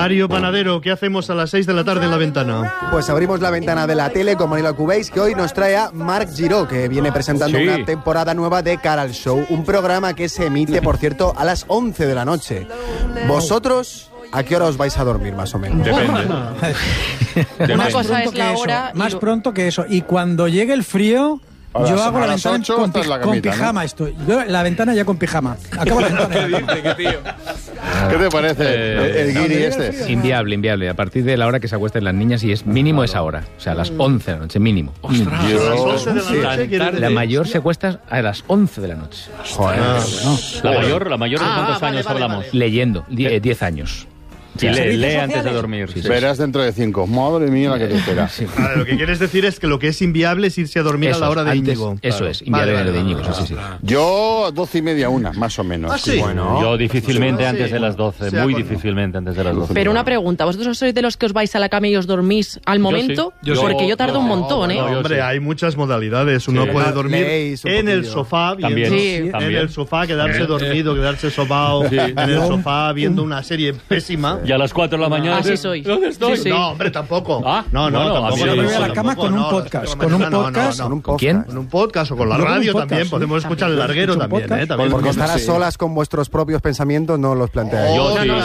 Mario Panadero, ¿qué hacemos a las 6 de la tarde en La Ventana? Pues abrimos la ventana de la tele con Manila Cubéis, que hoy nos trae a Marc Giró, que viene presentando una temporada nueva de Cara al Show. Un programa que se emite, por cierto, a las 11 de la noche. ¿Vosotros a qué hora os vais a dormir, más o menos? Depende. Una cosa es la hora... Más pronto que eso. Y cuando llegue el frío... Yo hago la ventana con pijama, ¿no? Yo la ventana ya con pijama. Acabo la ventana. ¿Qué te parece el guiri este? Inviable. A partir de la hora que se acuesten las niñas, y es mínimo esa hora. O sea, a las 11 de la noche, mínimo. ¡Ostras! ¿A las 11 de la noche? La mayor se acuesta a las 11 de la noche. Joder. ¿La mayor de cuántos años hablamos? Leyendo, 10 años. Sí, lee antes de dormir. Sí. Verás dentro de 5. Madre mía la que te espera. Sí. Lo que quieres decir es que lo que es inviable es irse a dormir a la hora de Íñigo. Eso es, inviable de Íñigo. Sí. Yo 12:30, 1, más o menos. ¿Ah, sí? Bueno, yo difícilmente antes de las 12, muy difícilmente antes de las 12. Pero una pregunta, ¿vosotros sois de los que os vais a la cama y os dormís al momento? Yo sí. Porque yo tardo un montón, ¿eh? Hombre, hay muchas modalidades. Uno puede dormir en el sofá, en el sofá, quedarse dormido, quedarse sobao en el sofá, viendo una serie pésima. Y a las 4 de la mañana... Así soy. ¿Dónde estoy? Sí. No, hombre, tampoco. No, tampoco. Yo me voy a la cama con un podcast. Con un podcast. ¿Con quién? Con un podcast o con la radio también. Podemos escuchar el larguero también, ¿eh? Porque estar a solas con vuestros propios pensamientos no los planteáis.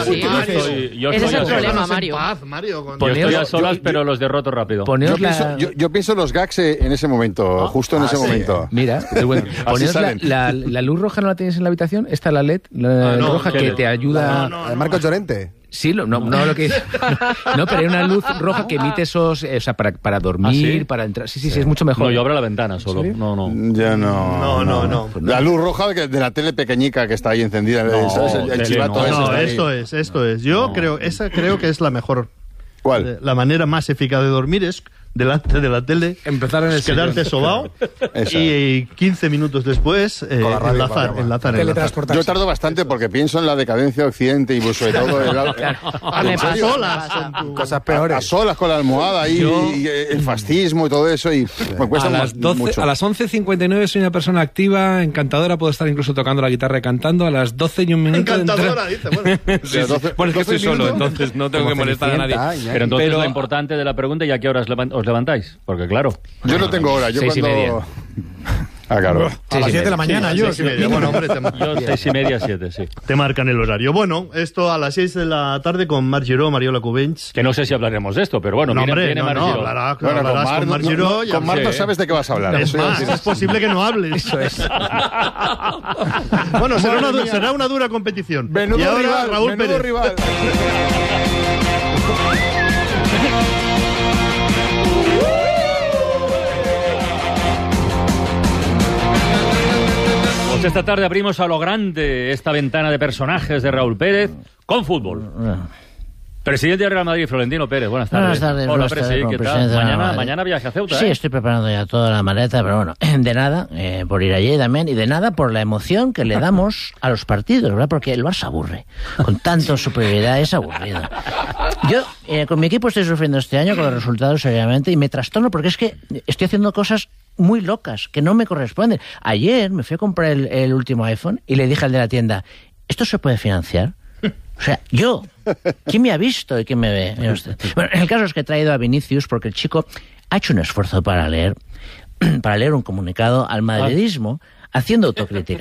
Ese es el problema, Mario. Yo estoy a solas, pero los derroto rápido. Yo pienso los gags en ese momento, justo en ese momento. Mira, poneos la luz roja, ¿no la tienes en la habitación? Está la LED, la roja que te ayuda... Marcos Llorente. Sí, no lo que... No, pero hay una luz roja que emite esos... O sea, para dormir, para entrar... Sí, es mucho mejor. No, yo abro la ventana solo. ¿Sí? No. Ya no. La luz roja de la tele pequeñica que está ahí encendida. El chivato ese. Esto es. Yo creo que es la mejor. ¿Cuál? La manera más eficaz de dormir es delante de la tele, empezar en el quedarte sobao y 15 minutos después enlazar. Yo tardo bastante porque pienso en la decadencia de Occidente y sobre todo a solas cosas peores. A solas con la almohada y el fascismo y todo eso y me cuesta mucho. A las 11:59 soy una persona activa, encantadora, puedo estar incluso tocando la guitarra y cantando. A las 12 y un minuto... Encantadora, dice, bueno. Bueno, es que estoy solo, entonces no tengo que molestar a nadie. Pero entonces lo importante de la pregunta, ¿y a qué horas os levantáis? Porque claro... Yo no tengo hora, yo 6:30. Claro. A las 7 de la mañana, yo. Bueno, hombre, yo 6:30, 7, sí. Te marcan el horario. Bueno, esto a las 6 de la tarde con Marc Giró, Mariola Cubells. Que no sé si hablaremos de esto, pero bueno, viene Marc Giró. Hablarás con Marc Giró. Con Marc no sabes de qué vas a hablar. Es más, es posible que no hables. Eso es. Bueno, será una dura competición. Menudo y ahora rival, Raúl Pérez. rival. Pues esta tarde abrimos a lo grande esta ventana de personajes de Raúl Pérez con fútbol. Presidente de Real Madrid, Florentino Pérez, buenas tardes. Buenas tardes. Hola, presidente, ¿qué tal? Mañana viaje a Ceuta, Sí, estoy preparando ya toda la maleta, pero bueno, de nada por ir allí también, y de nada por la emoción que le damos a los partidos, ¿verdad? Porque el Barça aburre. Con tanto superioridad es aburrido. Yo, con mi equipo estoy sufriendo este año con los resultados, seriamente, y me trastorno porque es que estoy haciendo cosas muy locas que no me corresponden. Ayer me fui a comprar el último iPhone y le dije al de la tienda, ¿esto se puede financiar? O sea, yo, ¿quién me ha visto y quién me ve? Mira usted. Bueno, el caso es que he traído a Vinicius porque el chico ha hecho un esfuerzo para leer un comunicado al madridismo haciendo autocrítica.